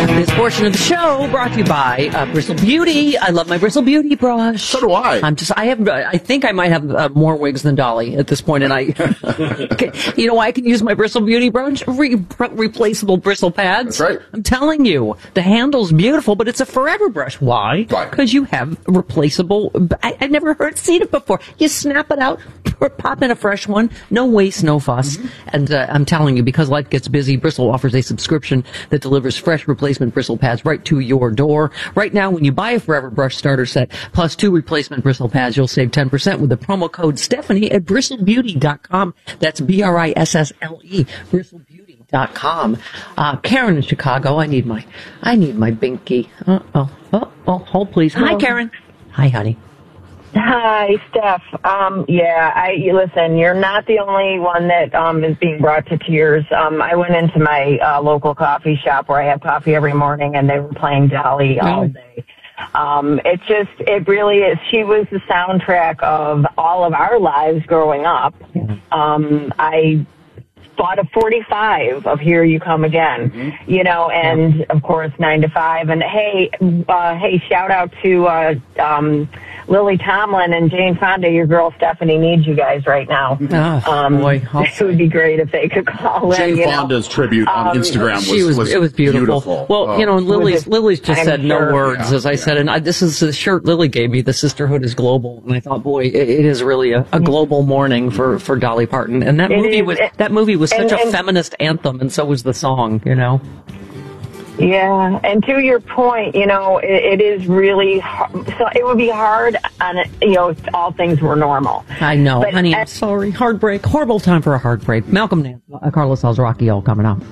This portion of the show brought to you by Bristle Beauty. I love my Bristle Beauty brush. So do I. I think I might have more wigs than Dolly at this point, and you know why I can use my Bristle Beauty brush? Replaceable bristle pads. That's right. I'm telling you, the handle's beautiful, but it's a forever brush. Why? Why? Because you have replaceable. I never seen it before. You snap it out, pop in a fresh one, no waste, no fuss. Mm-hmm. And I'm telling you, because life gets busy, Bristle offers a subscription that delivers fresh replacement bristle pads right to your door. Right now, when you buy a Forever Brush starter set plus 2 replacement bristle pads, you'll save 10% with the promo code Stephanie at bristlebeauty.com. That's BRISSLE, bristlebeauty.com. Karen in Chicago, I need my binky. Hold please. Hi, Karen. Hi, honey. Hi, Steph. Listen, you're not the only one that is being brought to tears. I went into my local coffee shop where I have coffee every morning, and they were playing Dolly all day. It really is. She was the soundtrack of all of our lives growing up. I bought a 45 of Here You Come Again, and of course 9 to 5. And hey, shout out to Lily Tomlin and Jane Fonda. Your girl Stephanie needs you guys right now. It would be great if they could call in. Jane Fonda's tribute on Instagram was beautiful. Well, and Lily's just said no words, as I said, and this is the shirt Lily gave me. The Sisterhood is Global, and I thought, boy, it is really a global morning for Dolly Parton. And that movie was such a feminist anthem, and so was the song. Yeah, and to your point, it is really hard. So it would be hard on if all things were normal. I know, but honey, I'm sorry. Heartbreak, horrible time for a heartbreak. Malcolm Nance, Carlos Alzaraki, all coming up.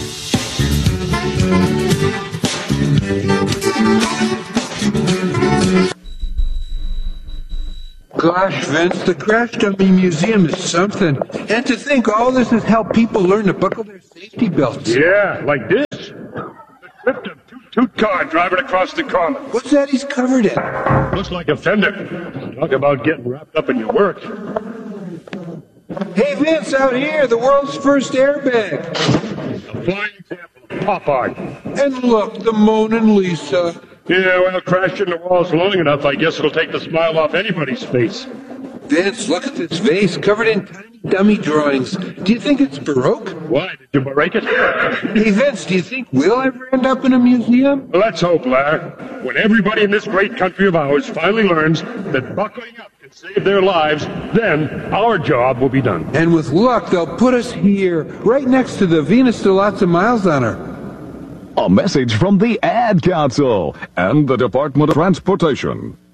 Gosh, Vince, the Crash Dummy Museum is something. And to think all this has helped people learn to buckle their safety belts. Yeah, like this. The lift of toot car driving across the common. What's that he's covered in? Looks like a fender. Talk about getting wrapped up in your work. Hey, Vince, out here, the world's first airbag. A flying example of pop art. And look, the Mona Lisa. Yeah, well, crashing the walls long enough, I guess it'll take the smile off anybody's face. Vince, look at this vase covered in tiny dummy drawings. Do you think it's Baroque? Why? Did you break it? Hey, Vince, do you think we'll ever end up in a museum? Let's hope, Larry. When everybody in this great country of ours finally learns that buckling up can save their lives, then our job will be done. And with luck, they'll put us here, right next to the Venus de Lots of Miles on her. A message from the Ad Council and the Department of Transportation.